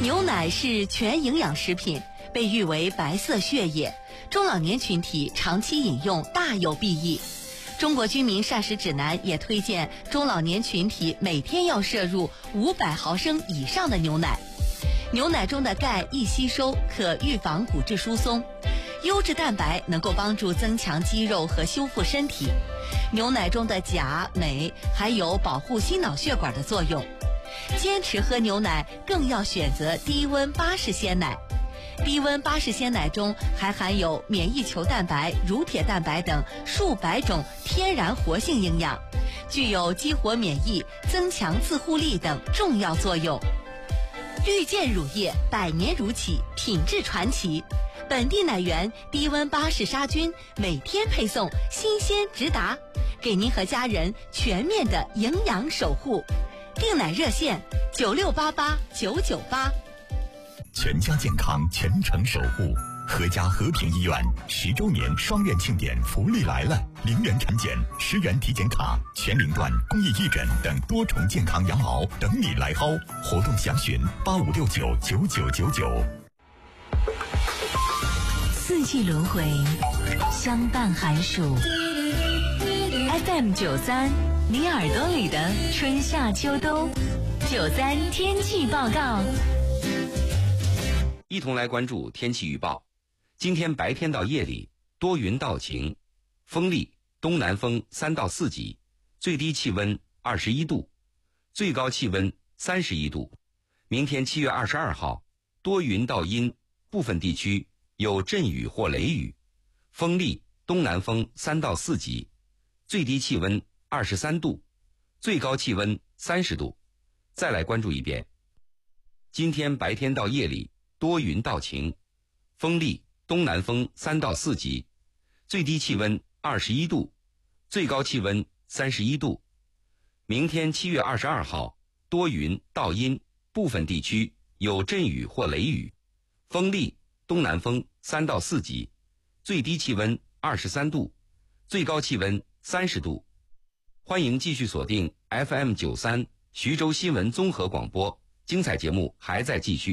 牛奶是全营养食品，被誉为白色血液，中老年群体长期饮用大有裨益。中国居民膳食指南也推荐中老年群体每天要摄入500毫升以上的牛奶。牛奶中的钙易吸收，可预防骨质疏松；优质蛋白能够帮助增强肌肉和修复身体。牛奶中的钾、镁还有保护心脑血管的作用。坚持喝牛奶更要选择低温巴氏鲜奶。低温巴氏鲜奶中还含有免疫球蛋白、乳铁蛋白等数百种天然活性营养，具有激活免疫、增强自护力等重要作用。绿箭乳业100年乳企，品质传奇。本地奶源低温巴氏杀菌，每天配送，新鲜直达，给您和家人全面的营养守护。订奶热线9688-998。 全家健康，全程守护。合家和平医院10周年双院庆典福利来了！0元产检、10元体检卡、全龄段公益义诊等多重健康羊毛等你来薅。活动详询85699999。 四季轮回，相伴寒暑。FM93，你耳朵里的春夏秋冬。93天气报告。 一同来关注天气预报。今天白天到夜里多云到晴，风力东南风3到4级，最低气温21度，最高气温31度。明天7月22号多云到阴，部分地区有阵雨或雷雨，风力东南风3到4级，最低气温23度，最高气温30度。再来关注一遍。今天白天到夜里多云到晴，风力东南风3到4级，最低气温21度，最高气温31度。明天7月22号多云到阴，部分地区有阵雨或雷雨，风力东南风3到4级，最低气温23度，最高气温30度。欢迎继续锁定 FM93 徐州新闻综合广播，精彩节目还在继续。